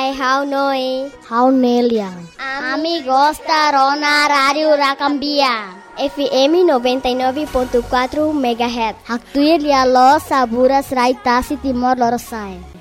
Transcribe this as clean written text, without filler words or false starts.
how noi. How Neliang. Amigos da Rona Rádio Rakambia. FM 99.4 MHz. Haktuir Lialo Saburas Raitasi Timor Lorosai.